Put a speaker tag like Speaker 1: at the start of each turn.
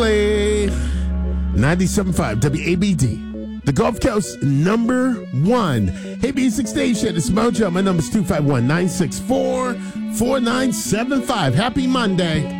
Speaker 1: Langley. 97.5 WABD. The Gulf Coast #1. Hey, music station. It's Mojo. My number's 251-964-4975. Happy Monday.